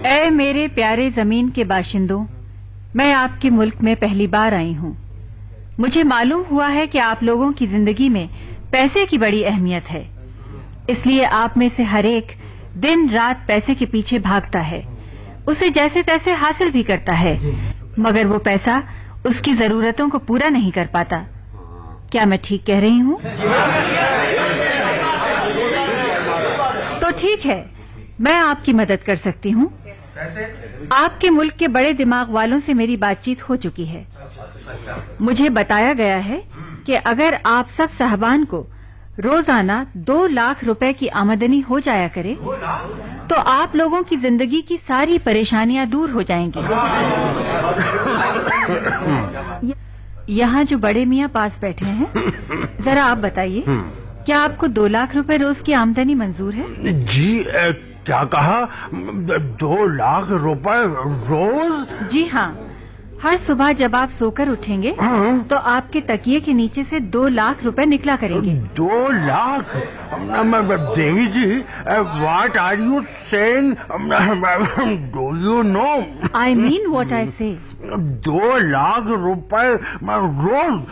ऐ मेरे प्यारे जमीन के बाशिंदों, मैं आपके मुल्क में पहली बार आई हूँ। मुझे मालूम हुआ है कि आप लोगों की जिंदगी में पैसे की बड़ी अहमियत है, इसलिए आप में से हर एक दिन रात पैसे के पीछे भागता है, उसे जैसे तैसे हासिल भी करता है, मगर वो पैसा उसकी जरूरतों को पूरा नहीं कर पाता। क्या मैं ठीक कह रही हूँ? तो ठीक है, मैं आपकी मदद कर सकती हूँ। आपके मुल्क के बड़े दिमाग वालों से मेरी बातचीत हो चुकी है। मुझे बताया गया है कि अगर आप सब साहबान को रोजाना 2 लाख रुपए की आमदनी हो जाया करे तो आप लोगों की जिंदगी की सारी परेशानियां दूर हो जाएंगी। यहाँ जो बड़े मियाँ पास बैठे हैं, जरा आप बताइए, क्या आपको 2 लाख रुपए रोज की आमदनी मंजूर है? जी क्या कहा? 2 लाख रुपए रोज? जी हाँ, हर सुबह जब आप सोकर उठेंगे तो आपके तकिए के नीचे से 2 लाख रुपए निकला करेंगे। 2 लाख? देवी जी, what are you saying? Do you know? I mean what I से। 2 लाख रुपए रोज?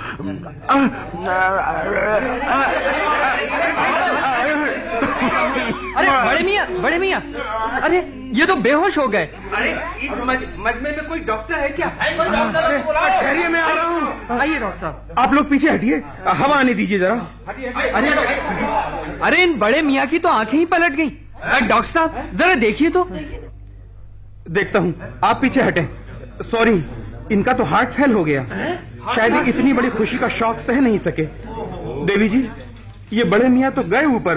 अरे बड़े मियाँ, अरे ये तो बेहोश हो गए। अरे इस मजमे में कोई डॉक्टर है क्या? ठहरिए, मैं आ रहा हूँ। आइए डॉक्टर साहब। आप लोग पीछे हटिए, हवा आने दीजिए जरा। अरे इन बड़े मियाँ की तो आंखें ही पलट गईं। डॉक्टर साहब जरा देखिए तो। देखता हूँ, आप पीछे हटें। सॉरी, इनका तो हार्ट फेल हो गया, शायद इतनी बड़ी खुशी का शौक सह नहीं सके। देवी जी, ये बड़े मियाँ तो गए ऊपर।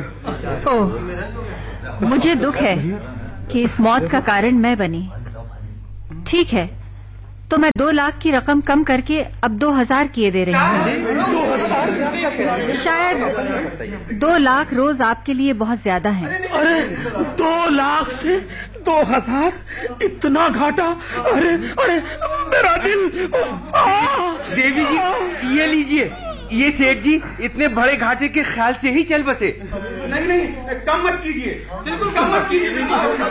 ओह, मुझे दुख है कि इस मौत का कारण मैं बनी। ठीक है, तो मैं 2 लाख की रकम कम करके अब 2000 किए दे रही हूँ। शायद 2 लाख रोज आपके लिए बहुत ज्यादा है। अरे 2 लाख से 2000? इतना घाटा? अरे अरे मेरा दिल। देवी जी, ये लीजिए। ये सेठ जी इतने बड़े घाटे के ख्याल से ही चल बसे। नहीं, कम मत कीजिए, बिल्कुल कम मत कीजिए।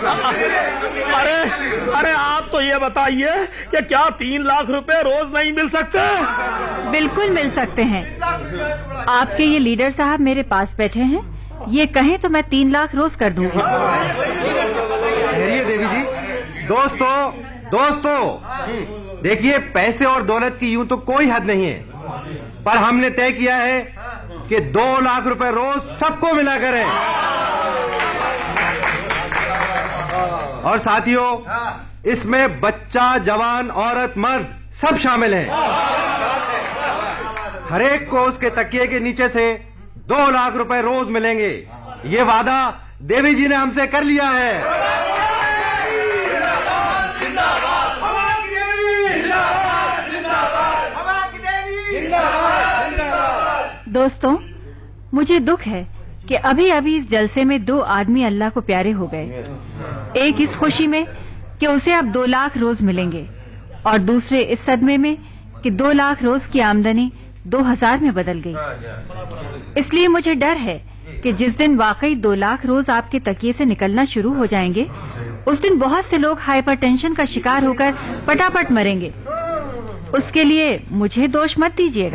अरे आप तो ये बताइए कि क्या 3 लाख रुपए रोज नहीं मिल सकते? बिल्कुल मिल सकते हैं। आपके ये लीडर साहब मेरे पास बैठे हैं, ये कहें तो मैं 3 लाख रोज कर दूंगी। ठहरिए देवी जी। दोस्तों, देखिए, पैसे और दौलत की यूं तो कोई हद नहीं है, पर हमने तय किया है कि 2 लाख रुपए रोज सबको मिला करें। और साथियों, इसमें बच्चा, जवान, औरत, मर्द सब शामिल हैं। हर एक को उसके तकिए के नीचे से 2 लाख रुपए रोज मिलेंगे। ये वादा देवी जी ने हमसे कर लिया है। दोस्तों, मुझे दुख है कि अभी अभी इस जलसे में 2 आदमी अल्लाह को प्यारे हो गए। एक इस खुशी में कि उसे अब 2 लाख रोज मिलेंगे, और दूसरे इस सदमे में कि 2 लाख रोज की आमदनी 2000 में बदल गई। इसलिए मुझे डर है कि जिस दिन वाकई 2 लाख रोज आपके तकिए से निकलना शुरू हो जाएंगे, उस दिन बहुत से लोग हाइपरटेंशन का शिकार होकर पटापट मरेंगे। उसके लिए मुझे दोष मत दीजिएगा।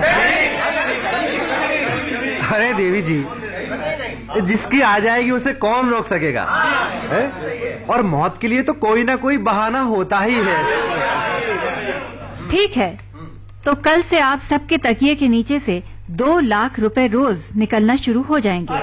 अरे देवी जी, जिसकी आ जाएगी उसे कौन रोक सकेगा है? और मौत के लिए तो कोई ना कोई बहाना होता ही है। ठीक है, तो कल से आप सबके तकिए के नीचे से 2 लाख रुपए रोज निकलना शुरू हो जाएंगे।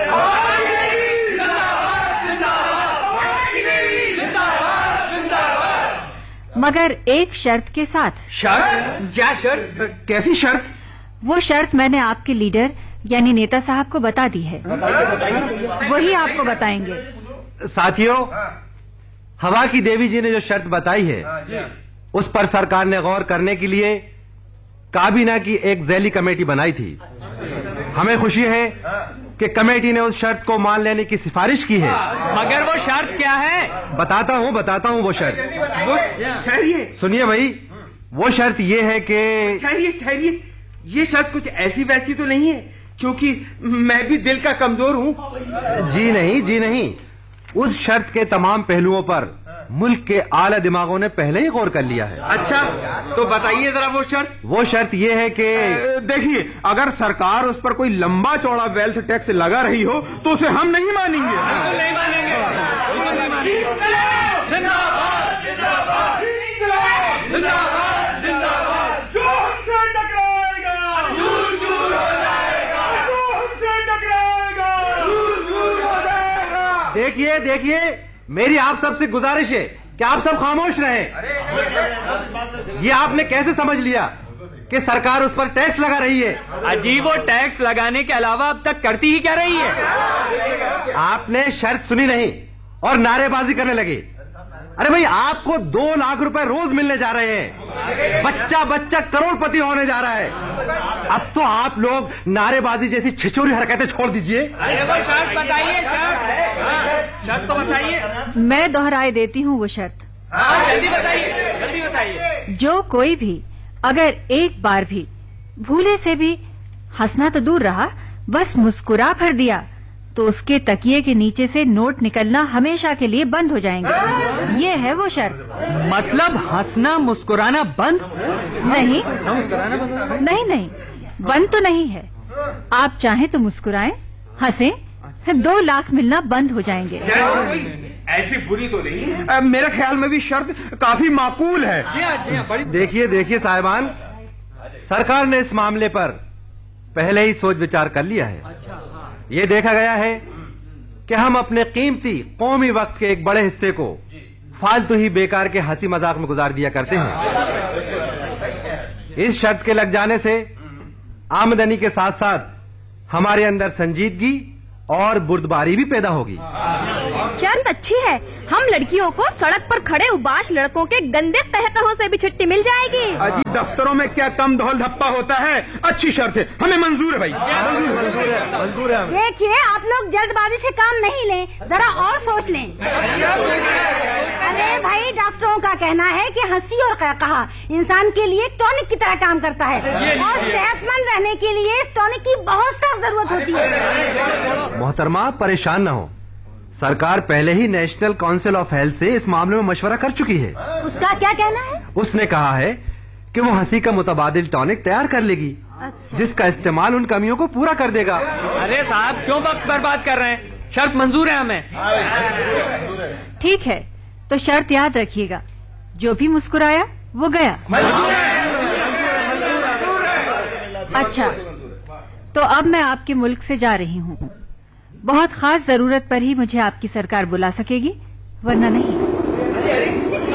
मगर एक शर्त के साथ। शर्त? क्या शर्त? कैसी शर्त? वो शर्त मैंने आपके लीडर यानी नेता साहब को बता दी है, वही आपको बताएंगे। साथियों, हवा की देवी जी ने जो शर्त बताई है, उस पर सरकार ने गौर करने के लिए काबीना की एक झैली कमेटी बनाई थी। हमें खुशी है कि कमेटी ने उस शर्त को मान लेने की सिफारिश की है। मगर वो शर्त क्या है? बताता हूँ वो शर्त। ठहरिए, सुनिए भाई, वो शर्त ये है कि। ठहरिए, ये शर्त कुछ ऐसी वैसी तो नहीं है, क्योंकि मैं भी दिल का कमजोर हूँ। जी नहीं, उस शर्त के तमाम पहलुओं पर मुल्क के आला दिमागों ने पहले ही गौर कर लिया है। अच्छा, तो बताइए जरा वो शर्त। वो शर्त ये है कि देखिए, अगर सरकार उस पर कोई लंबा चौड़ा वेल्थ टैक्स लगा रही हो तो उसे हम नहीं मानेंगे। बिल्कुल नहीं मानेंगे, बिल्कुल नहीं मानेंगे। जिंदाबाद, जिंदाबाद, जिंदाबाद, जिंदाबाद। जो हमसे टकराएगा दूर दूर हो जाएगा, जो हमसे टकराएगा दूर दूर हो जाएगा। देखिए देखिए, मेरी आप सबसे गुजारिश है कि आप सब खामोश रहें। ये आपने कैसे समझ लिया कि सरकार उस पर टैक्स लगा रही है? अजीब, वो टैक्स लगाने के अलावा अब तक करती ही क्या रही है? आपने शर्त सुनी नहीं और नारेबाजी करने लगे। अरे भाई, आपको 2 लाख रुपए रोज मिलने जा रहे हैं, बच्चा बच्चा करोड़पति होने जा रहा है। अब तो आप लोग नारेबाजी जैसी छिछोरी हरकतें छोड़ दीजिए। अरे वो शर्त बताइए, शर्त तो बताइए। मैं दोहराए देती हूँ वो शर्त। जल्दी बताइए, जल्दी बताइए। जो कोई भी अगर एक बार भी भूले से भी हंसना तो दूर रहा, बस मुस्कुरा भर दिया, तो उसके तकिए के नीचे से नोट निकलना हमेशा के लिए बंद हो जाएंगे। ये है वो शर्त। मतलब हंसना मुस्कुराना बंद? नहीं मुस्कुराना बंद? नहीं नहीं, बंद तो नहीं है। आप चाहें तो मुस्कुराएं, हंसें, 2 लाख मिलना बंद हो जाएंगे। ऐसी बुरी तो नहीं। मेरे ख्याल में भी शर्त काफी माकूल है। जी हाँ, बड़ी। देखिए देखिए साहिबान, सरकार ने इस मामले पर पहले ही सोच विचार कर लिया है। ये देखा गया है कि हम अपने कीमती कौमी वक्त के एक बड़े हिस्से को फालतू ही बेकार के हंसी मजाक में गुजार दिया करते हैं। इस शर्त के लग जाने से आमदनी के साथ साथ हमारे अंदर संजीदगी और बुर्दबारी भी पैदा होगी। शर्त अच्छी है। हम लड़कियों को सड़क पर खड़े उबाश लड़कों के गंदे कहकहों से भी छुट्टी मिल जाएगी। अजी, दफ्तरों में क्या कम धौल धप्पा होता है। अच्छी शर्त है, हमें मंजूर है भाई। मंजूर है हमें। देखिए, आप लोग जल्दबाजी से काम नहीं लें, जरा और सोच लें। अरे भाई, डॉक्टरों का कहना है कि हंसी और कहकहा इंसान के लिए टॉनिक की तरह काम करता है और सेहतमंद रहने के लिए इस टॉनिक की बहुत सख्त जरूरत होती है। मोहतरमा, परेशान न हो, सरकार पहले ही नेशनल काउंसिल ऑफ हेल्थ से इस मामले में मशवरा कर चुकी है। उसका क्या कहना है? उसने कहा है कि वो हंसी का मुतबादिल टॉनिक तैयार कर लेगी। अच्छा। जिसका इस्तेमाल उन कमियों को पूरा कर देगा। अरे साहब, क्यों वक्त बर्बाद कर रहे हैं? शर्त मंजूर है हमें। ठीक है, तो शर्त याद रखिएगा, जो भी मुस्कुराया वो गया। अच्छा, तो अब मैं आपके मुल्क से जा रही हूँ। बहुत खास जरूरत पर ही मुझे आपकी सरकार बुला सकेगी, वरना नहीं।